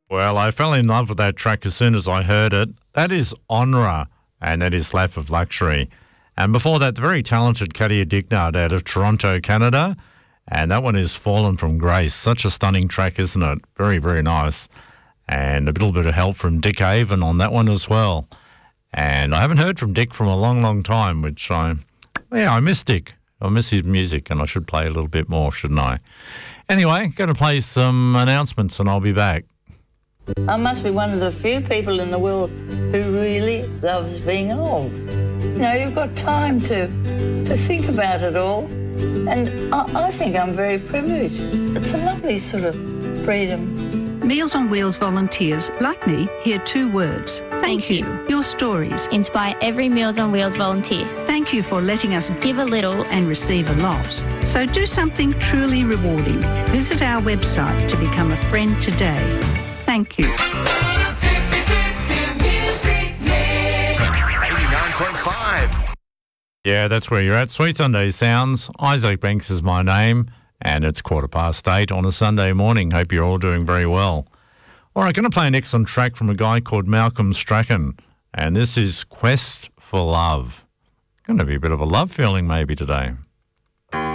Well, I fell in love with that track as soon as I heard it. That is Honra, and that is Lap of Luxury. And before that, the very talented Katia Dignard out of Toronto, Canada. And that one is Fallen from Grace. Such a stunning track, isn't it? Very, very nice. And a little bit of help from Dick Avon on that one as well. And I haven't heard from Dick from a long, long time, which I miss Dick. I miss his music, and I should play a little bit more, shouldn't I? Anyway, going to play some announcements, and I'll be back. I must be one of the few people in the world who really loves being old. You know, you've got time to think about it all, and I think I'm very privileged. It's a lovely sort of freedom. Meals on Wheels volunteers, like me, hear two words. Thank you. Your stories inspire every Meals on Wheels volunteer. Thank you for letting us give a little and receive a lot. So do something truly rewarding. Visit our website to become a friend today. Thank you. 89.5. Yeah, that's where you're at. Sweet Sunday Sounds. Isaac Banks is my name, and it's 8:15 on a Sunday morning. Hope you're all doing very well. All right, going to play an excellent track from a guy called Malcolm Strachan, and this is Quest for Love. Going to be a bit of a love feeling maybe today.